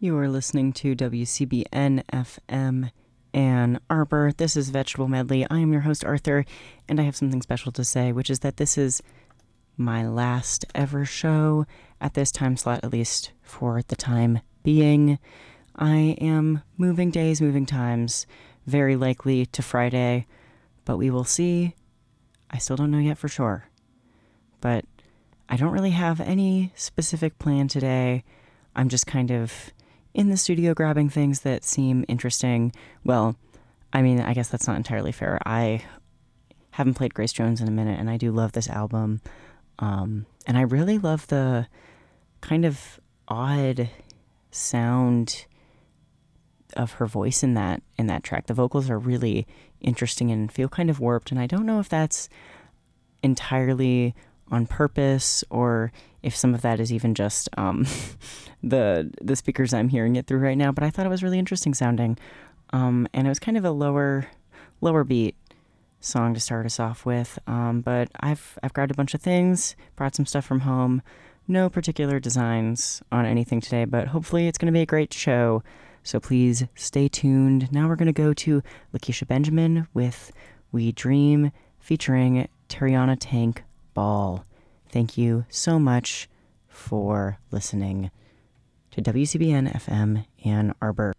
You are listening to WCBN FM Ann Arbor. This is Vegetable Medley. I am your host, Arthur, and I have something special to say, which is that this is my last ever show at this time slot, at least for the time being. I am moving days, moving times, very likely to Friday, but we will see. I still don't know yet for sure. But I don't really have any specific plan today. I'm just kind of in the studio grabbing things that seem interesting. Well, I mean, I guess that's not entirely fair. I haven't played Grace Jones in a minute, and I do love this album. And I really love the kind of odd sound of her voice in that track. The vocals are really interesting and feel kind of warped, and I don't know if that's entirely on purpose or if some of that is even just the speakers I'm hearing it through right now. But I thought it was really interesting sounding, and it was kind of a lower beat song to start us off with. But I've grabbed a bunch of things, brought some stuff from home. No particular designs on anything today, but hopefully it's going to be a great show. So please stay tuned. Now we're going to go to Lakeisha Benjamin with We Dream featuring Tariana Tank Ball. Thank you so much for listening to WCBN FM Ann Arbor.